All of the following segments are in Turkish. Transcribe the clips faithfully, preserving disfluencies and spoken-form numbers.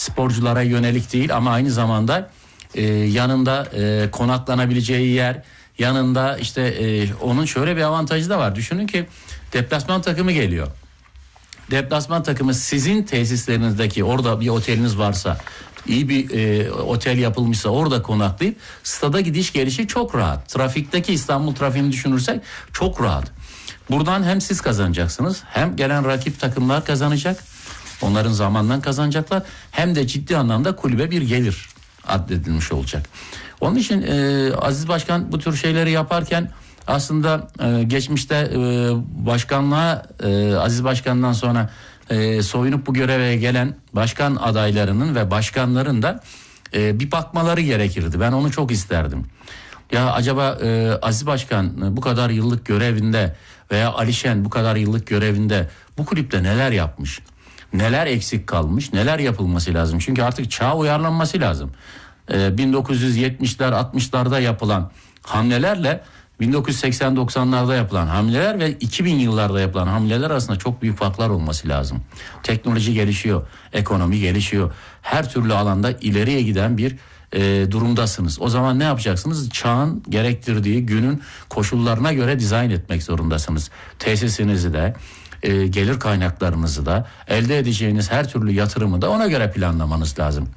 sporculara yönelik değil ama aynı zamanda e, yanında e, konaklanabileceği yer, yanında işte e, onun şöyle bir avantajı da var. Düşünün ki deplasman takımı geliyor. Deplasman takımı sizin tesislerinizdeki, orada bir oteliniz varsa, iyi bir e, otel yapılmışsa orada konaklayıp stada gidiş gelişi çok rahat. Trafikteki İstanbul trafiğini düşünürsek çok rahat. Buradan hem siz kazanacaksınız, hem gelen rakip takımlar kazanacak. Onların zamandan kazanacaklar. Hem de ciddi anlamda kulübe bir gelir addedilmiş olacak. Onun için e, Aziz Başkan bu tür şeyleri yaparken aslında e, geçmişte e, başkanlığa e, Aziz Başkan'dan sonra e, soyunup bu göreve gelen başkan adaylarının ve başkanların da e, bir bakmaları gerekirdi. Ben onu çok isterdim. Ya acaba e, Aziz Başkan e, bu kadar yıllık görevinde veya Ali Şen bu kadar yıllık görevinde bu kulüpte neler yapmış? Neler eksik kalmış? Neler yapılması lazım? Çünkü artık çağa uyarlanması lazım. E, bin dokuz yüz yetmişler altmışlarda yapılan hamlelerle bin dokuz yüz seksen doksanlarda yapılan hamleler ve iki bin yıllarda yapılan hamleler arasında çok büyük farklar olması lazım. Teknoloji gelişiyor, ekonomi gelişiyor. Her türlü alanda ileriye giden bir e, durumdasınız. O zaman ne yapacaksınız? Çağın gerektirdiği günün koşullarına göre dizayn etmek zorundasınız. Tesisinizi de, e, gelir kaynaklarınızı da, elde edeceğiniz her türlü yatırımı da ona göre planlamanız lazım.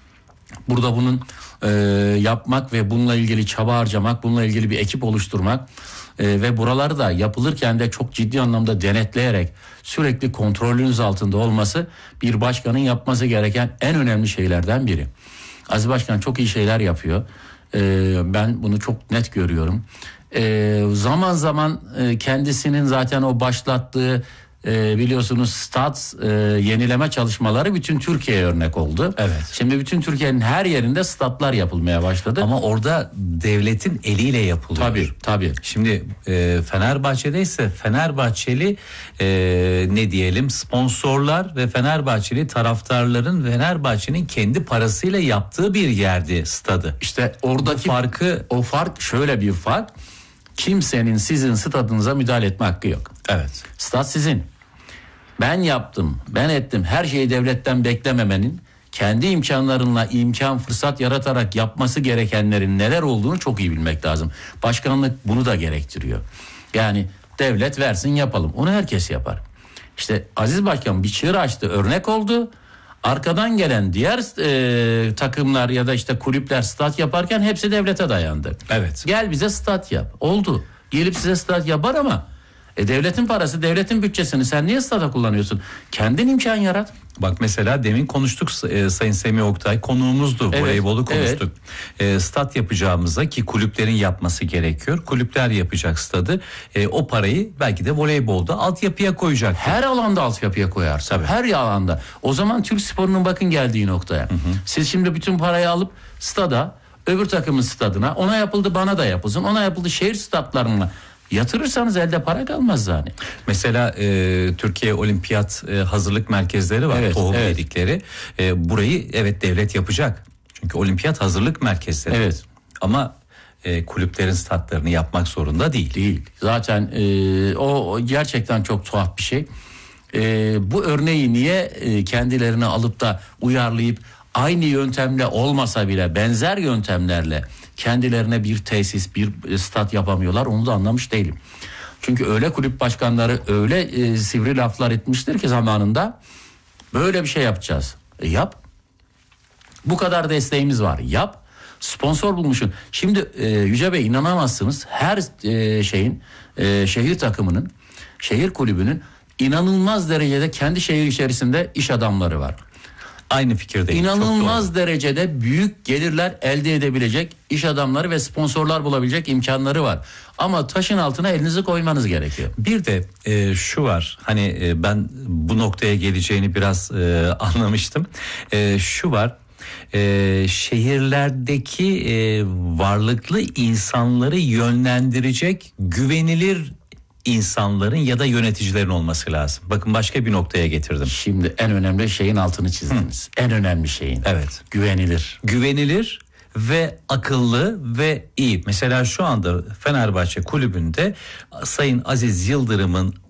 Burada bunun e, yapmak ve bununla ilgili çaba harcamak, bununla ilgili bir ekip oluşturmak e, ve buraları da yapılırken de çok ciddi anlamda denetleyerek sürekli kontrolünüz altında olması bir başkanın yapması gereken en önemli şeylerden biri. Aziz Başkan çok iyi şeyler yapıyor. E, ben bunu çok net görüyorum. E, zaman zaman e, kendisinin zaten o başlattığı Ee, biliyorsunuz stat e, yenileme çalışmaları bütün Türkiye'ye örnek oldu. Evet. Şimdi bütün Türkiye'nin her yerinde statlar yapılmaya başladı. Ama orada devletin eliyle yapılıyor. Tabii tabii. Şimdi e, Fenerbahçe'de ise Fenerbahçeli e, ne diyelim sponsorlar ve Fenerbahçeli taraftarların Fenerbahçe'nin kendi parasıyla yaptığı bir yerdi stadı. İşte oradaki Bu farkı, o fark şöyle bir fark. Kimsenin sizin stadınıza müdahale etme hakkı yok. Evet. Stat sizin. Ben yaptım, ben ettim. Her şeyi devletten beklememenin, kendi imkanlarınla imkan fırsat yaratarak yapması gerekenlerin neler olduğunu çok iyi bilmek lazım. Başkanlık bunu da gerektiriyor. Yani devlet versin yapalım. Onu herkes yapar. İşte Aziz Başkan bir çığır açtı, örnek oldu. Arkadan gelen diğer e, takımlar ya da işte kulüpler stat yaparken hepsi devlete dayandı. Evet. Gel bize stat yap. Oldu. Gelip size stat yapar ama E devletin parası, devletin bütçesini sen niye stada kullanıyorsun? Kendin imkan yarat. Bak mesela demin konuştuk e, Sayın Semih Oktay konuğumuzdu, evet, voleybolu konuştuk. Evet. E, stat yapacağımıza ki kulüplerin yapması gerekiyor. Kulüpler yapacak stadı. E, o parayı belki de voleybolda altyapıya koyacak. Her alanda altyapıya koyarsa. Tabii. Her alanda. O zaman Türk sporunun bakın geldiği noktaya. Hı hı. Siz şimdi bütün parayı alıp stada, öbür takımın stadına, ona yapıldı bana da yapılsın, ona yapıldı şehir statlarına yatırırsanız elde para kalmaz yani. Mesela e, Türkiye Olimpiyat e, hazırlık merkezleri var, evet, tohum evet. dedikleri. E, burayı evet devlet yapacak. Çünkü olimpiyat hazırlık merkezleri. Evet. Ama e, kulüplerin statlarını yapmak zorunda değil. Değil. Zaten e, o, o gerçekten çok tuhaf bir şey. E, bu örneği niye e, kendilerine alıp da uyarlayıp aynı yöntemle olmasa bile benzer yöntemlerle kendilerine bir tesis, bir stat yapamıyorlar, onu da anlamış değilim. Çünkü öyle kulüp başkanları öyle e, sivri laflar etmiştir ki zamanında böyle bir şey yapacağız. E, yap. Bu kadar desteğimiz var. Yap. Sponsor bulmuşsun. Şimdi e, Yüce Bey inanamazsınız. Her e, şeyin, e, şehir takımının, şehir kulübünün inanılmaz derecede kendi şehir içerisinde iş adamları var. Aynı fikirdeyim. İnanılmaz derecede büyük gelirler elde edebilecek iş adamları ve sponsorlar bulabilecek imkanları var. Ama taşın altına elinizi koymanız gerekiyor. Bir de e, şu var, hani e, ben bu noktaya geleceğini biraz e, anlamıştım. E, şu var, e, şehirlerdeki e, varlıklı insanları yönlendirecek güvenilir insanların ya da yöneticilerin olması lazım. Bakın başka bir noktaya getirdim. Şimdi en önemli şeyin altını çizdiniz. Hı. En önemli şeyin. Evet. Güvenilir. Güvenilir ve akıllı ve iyi. Mesela şu anda Fenerbahçe kulübünde Sayın Aziz Yıldırım'ın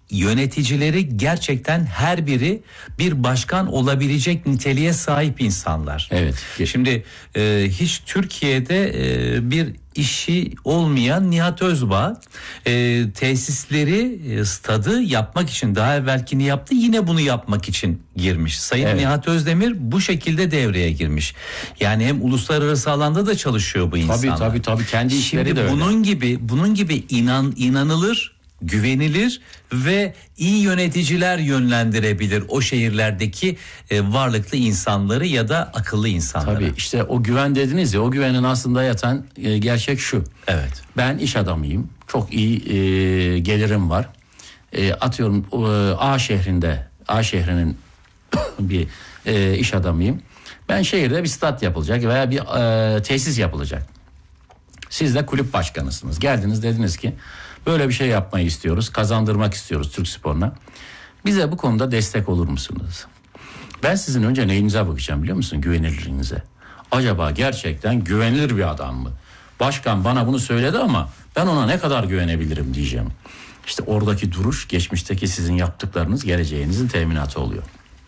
yöneticileri gerçekten her biri bir başkan olabilecek niteliğe sahip insanlar. Evet. Şimdi e, hiç Türkiye'de e, bir işi olmayan Nihat Özbağ e, tesisleri, e, stadı yapmak için, daha evvelkini yaptı, yine bunu yapmak için girmiş. Sayın Evet. Nihat Özdemir bu şekilde devreye girmiş. Yani hem uluslararası alanda da çalışıyor bu insanlar. Tabii tabii tabii kendi işleri Şimdi de öyle. bunun gibi bunun gibi inan inanılır, güvenilir ve iyi yöneticiler yönlendirebilir o şehirlerdeki e, varlıklı insanları ya da akıllı insanları. Tabii işte o güven dediniz ya, o güvenin aslında yatan e, gerçek şu. Evet. Ben iş adamıyım. Çok iyi e, gelirim var. E, atıyorum e, A şehrinde, A şehrinin bir e, iş adamıyım. Ben şehirde bir stat yapılacak veya bir e, tesis yapılacak. Siz de kulüp başkanısınız. Geldiniz, dediniz ki böyle bir şey yapmayı istiyoruz, kazandırmak istiyoruz Türk sporuna. Bize bu konuda destek olur musunuz? Ben sizin önce neyinize bakacağım biliyor musun? Güvenilirliğinize. Acaba gerçekten güvenilir bir adam mı? Başkan bana bunu söyledi ama ben ona ne kadar güvenebilirim diyeceğim. İşte oradaki duruş, geçmişteki sizin yaptıklarınız geleceğinizin teminatı oluyor.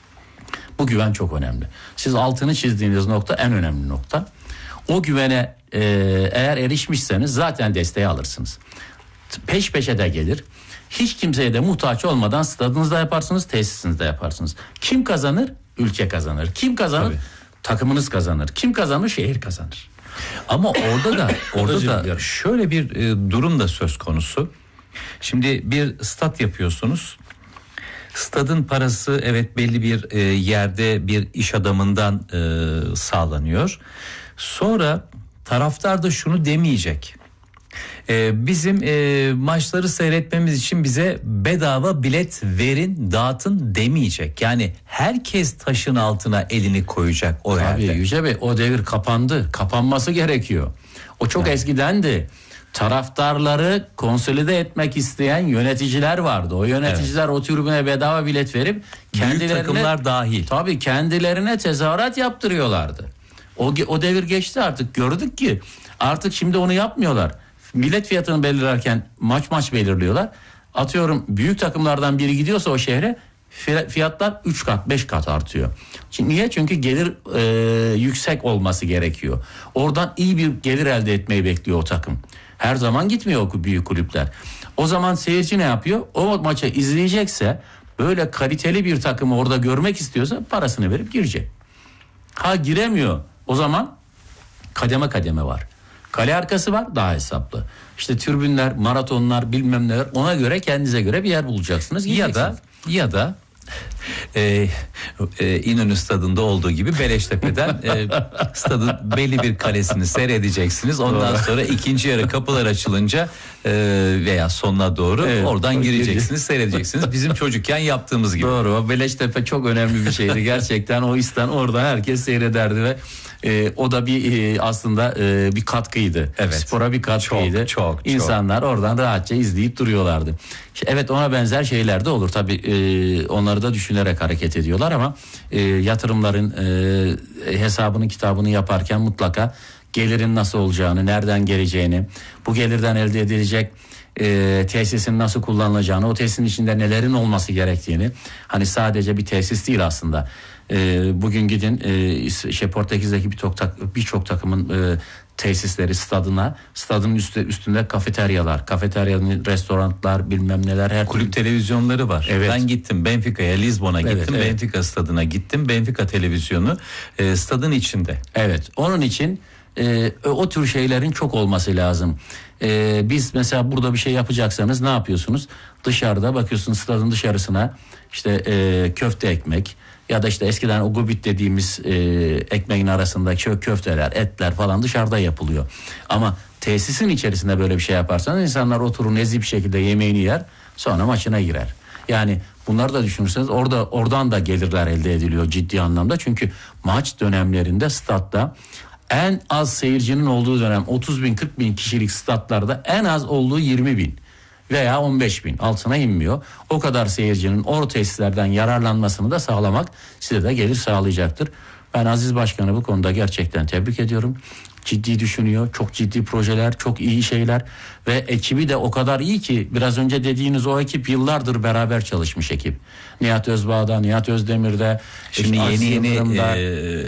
Bu güven çok önemli. Siz altını çizdiğiniz nokta en önemli nokta. O güvene e, eğer erişmişseniz zaten desteği alırsınız. Peş peşe de gelir. Hiç kimseye de muhtaç olmadan stadınızda yaparsınız, tesisinizde yaparsınız. Kim kazanır? Ülke kazanır. Kim kazanır? Tabii. Takımınız kazanır. Kim kazanır? Şehir kazanır. Ama orada da orada Özür da dilerim. şöyle bir e, durum da söz konusu. Şimdi bir stat yapıyorsunuz. Stadın parası evet belli bir e, yerde bir iş adamından e, sağlanıyor. Sonra taraftar da şunu demeyecek. E, bizim e, maçları seyretmemiz için bize bedava bilet verin, dağıtın demeyecek. Yani herkes taşın altına elini koyacak o Tabii yerde. Yüce Bey, o devir kapandı. Kapanması gerekiyor. O çok Yani. eskidendi. Taraftarları konsolide etmek isteyen yöneticiler vardı. O yöneticiler evet. o tribüne bedava bilet verip kendilerine, büyük takımlar dahil. Tabii kendilerine tezahürat yaptırıyorlardı. O, o devir geçti artık, gördük ki artık şimdi onu yapmıyorlar. Bilet fiyatını belirlerken maç maç belirliyorlar. Atıyorum büyük takımlardan biri gidiyorsa o şehre fiyatlar üç kat beş kat artıyor. Şimdi niye? Çünkü gelir e, yüksek olması gerekiyor. Oradan iyi bir gelir elde etmeyi bekliyor o takım. Her zaman gitmiyor o büyük kulüpler. O zaman seyirci ne yapıyor? O maçı izleyecekse, böyle kaliteli bir takımı orada görmek istiyorsa parasını verip girecek. Ha giremiyor. O zaman kademe kademe var. Kale arkası var, daha hesaplı. İşte tribünler, maratonlar, bilmem neler, ona göre kendinize göre bir yer bulacaksınız. Ya da ya da e, e, İnönü stadında olduğu gibi Beleştepe'den e, stadın belli bir kalesini seyredeceksiniz. Ondan sonra ikinci yarı kapılar açılınca e, veya sonuna doğru evet, oradan gireceksiniz, seyredeceksiniz. Bizim çocukken yaptığımız gibi. Doğru. O Beleştepe çok önemli bir şeydi. Gerçekten o istan orada herkes seyrederdi ve e, o da bir e, aslında e, bir katkıydı. Evet. Spora bir katkıydı. Çok, çok, İnsanlar çok. Oradan rahatça izleyip duruyorlardı. Evet, ona benzer şeyler de olur. Tabii e, onları da düşünerek hareket ediyorlar ama e, yatırımların e, hesabını kitabını yaparken mutlaka gelirin nasıl olacağını, nereden geleceğini, bu gelirden elde edilecek e, tesisin nasıl kullanılacağını, o tesisin içinde nelerin olması gerektiğini, hani sadece bir tesis değil aslında. E, bugün gidin e, şey, Portekiz'deki birçok tak, birçok takımın e, tesisleri stadına, stadın üstü, üstünde kafeteryalar, kafeteryanın restoranlar, bilmem neler, her kulüp televizyonları var. Evet. Ben gittim Benfica'ya, Lizbon'a gittim. Evet, evet. Benfica stadına gittim. Benfica televizyonu e, stadın içinde. Evet. Onun için e, o tür şeylerin çok olması lazım. E, biz mesela burada bir şey yapacaksanız ne yapıyorsunuz? Dışarıda bakıyorsunuz, stadın dışarısına işte e, köfte ekmek ya da işte eskiden o gubit dediğimiz e, ekmeğin arasında kö- köfteler, etler falan dışarıda yapılıyor. Ama tesisin içerisinde böyle bir şey yaparsanız insanlar oturur nezih bir şekilde yemeğini yer, sonra maçına girer. Yani bunları da düşünürseniz orada oradan da gelirler elde ediliyor ciddi anlamda. Çünkü maç dönemlerinde statta en az seyircinin olduğu dönem otuz bin kırk bin kişilik statlarda en az olduğu yirmi bin veya on beş bin, altına inmiyor. O kadar seyircinin o tesislerden yararlanmasını da sağlamak size de gelir sağlayacaktır. Ben Aziz Başkan'ı bu konuda gerçekten tebrik ediyorum. Ciddi düşünüyor, çok ciddi projeler, çok iyi şeyler ve ekibi de o kadar iyi ki biraz önce dediğiniz o ekip yıllardır beraber çalışmış ekip. Nihat Özbağ'da, Nihat Özdemir'de, Şimdi Aziz yeni yeni Yıldırım'da, e,